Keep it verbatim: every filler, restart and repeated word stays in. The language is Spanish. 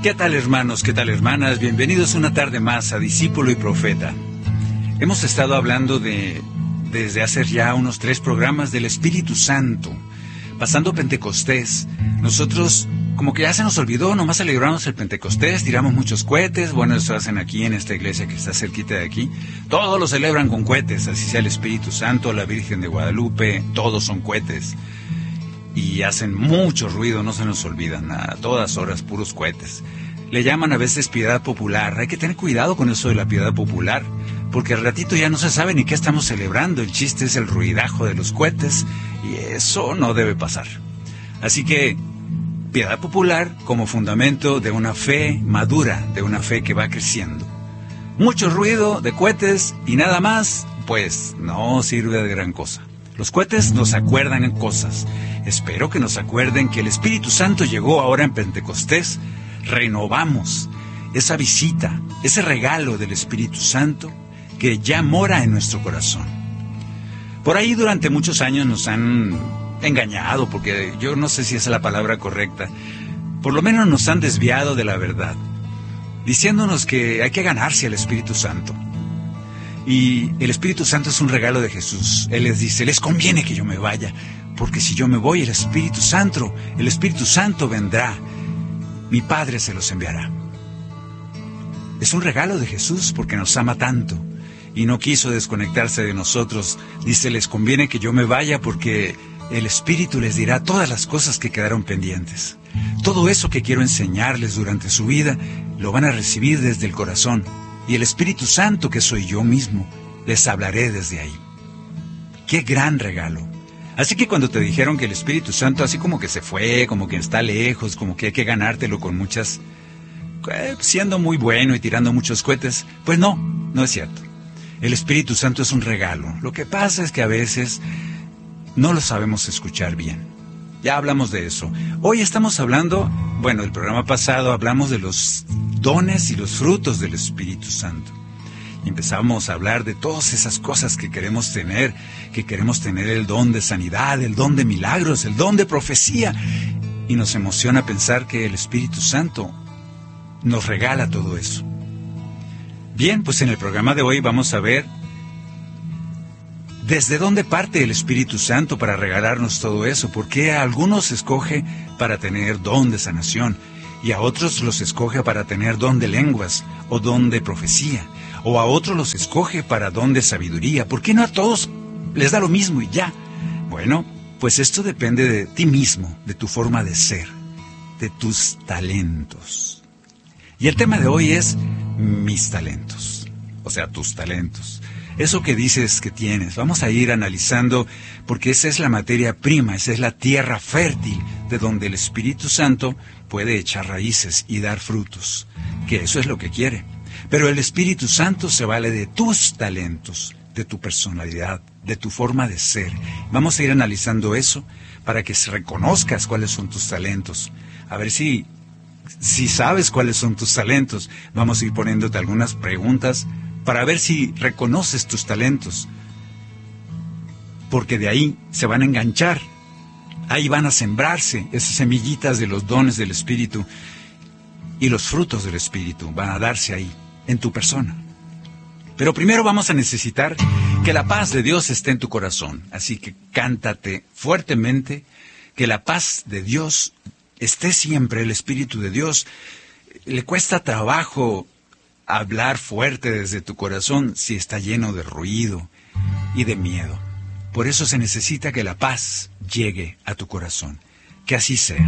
¿Qué tal, hermanos? ¿Qué tal, hermanas? Bienvenidos una tarde más a Discípulo y Profeta. Hemos estado hablando de, desde hace ya unos tres programas del Espíritu Santo. Pasando Pentecostés, nosotros como que ya se nos olvidó, nomás celebramos el Pentecostés, tiramos muchos cohetes. Bueno, eso hacen aquí en esta iglesia que está cerquita de aquí. Todos lo celebran con cohetes, así sea el Espíritu Santo, la Virgen de Guadalupe, todos son cohetes. Y hacen mucho ruido, no se nos olvidan, a todas horas puros cohetes. Le llaman a veces piedad popular. Hay que tener cuidado con eso de la piedad popular, porque al ratito ya no se sabe ni qué estamos celebrando. El chiste es el ruidajo de los cohetes y eso no debe pasar. Así que piedad popular como fundamento de una fe madura, de una fe que va creciendo. Mucho ruido de cohetes y nada más, pues no sirve de gran cosa. Los cohetes nos acuerdan en cosas. Espero que nos acuerden que el Espíritu Santo llegó ahora en Pentecostés. Renovamos esa visita, ese regalo del Espíritu Santo que ya mora en nuestro corazón. Por ahí durante muchos años nos han engañado, porque yo no sé si esa es la palabra correcta. Por lo menos nos han desviado de la verdad, diciéndonos que hay que ganarse al Espíritu Santo. Y el Espíritu Santo es un regalo de Jesús. Él les dice, les conviene que yo me vaya, porque si yo me voy, el Espíritu Santo, el Espíritu Santo vendrá. Mi Padre se los enviará. Es un regalo de Jesús porque nos ama tanto y no quiso desconectarse de nosotros. Dice, les conviene que yo me vaya porque el Espíritu les dirá todas las cosas que quedaron pendientes. Todo eso que quiero enseñarles durante su vida, lo van a recibir desde el corazón. Y el Espíritu Santo, que soy yo mismo, les hablaré desde ahí. ¡Qué gran regalo! Así que cuando te dijeron que el Espíritu Santo así como que se fue, como que está lejos, como que hay que ganártelo con muchas... Eh, siendo muy bueno y tirando muchos cohetes, pues no, no es cierto. El Espíritu Santo es un regalo. Lo que pasa es que a veces no lo sabemos escuchar bien. Ya hablamos de eso. Hoy estamos hablando, bueno, el programa pasado hablamos de los dones y los frutos del Espíritu Santo. Y empezamos a hablar de todas esas cosas que queremos tener, que queremos tener el don de sanidad, el don de milagros, el don de profecía. Y nos emociona pensar que el Espíritu Santo nos regala todo eso. Bien, pues en el programa de hoy vamos a ver desde dónde parte el Espíritu Santo para regalarnos todo eso. ¿Por qué a algunos escoge para tener don de sanación y a otros los escoge para tener don de lenguas o don de profecía? O a otros los escoge para don de sabiduría. ¿Por qué no a todos les da lo mismo y ya? Bueno, pues esto depende de ti mismo, de tu forma de ser, de tus talentos. Y el tema de hoy es mis talentos, o sea, tus talentos. Eso que dices que tienes, vamos a ir analizando, porque esa es la materia prima, esa es la tierra fértil de donde el Espíritu Santo puede echar raíces y dar frutos, que eso es lo que quiere. Pero el Espíritu Santo se vale de tus talentos, de tu personalidad, de tu forma de ser. Vamos a ir analizando eso para que reconozcas cuáles son tus talentos. A ver si, si sabes cuáles son tus talentos. Vamos a ir poniéndote algunas preguntas para ver si reconoces tus talentos. Porque de ahí se van a enganchar. Ahí van a sembrarse esas semillitas de los dones del Espíritu. Y los frutos del Espíritu van a darse ahí, en tu persona. Pero primero vamos a necesitar que la paz de Dios esté en tu corazón. Así que cántate fuertemente que la paz de Dios esté siempre, el Espíritu de Dios. Le cuesta trabajo hablar fuerte desde tu corazón si está lleno de ruido y de miedo. Por eso se necesita que la paz llegue a tu corazón. Que así sea.